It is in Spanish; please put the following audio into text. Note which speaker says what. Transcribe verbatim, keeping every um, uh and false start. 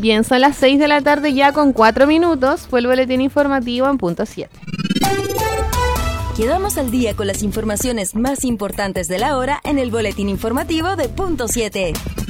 Speaker 1: Bien, son las seis de la tarde ya con cuatro minutos. Fue el boletín informativo en punto siete.
Speaker 2: Quedamos al día con las informaciones más importantes de la hora en el boletín informativo de punto siete.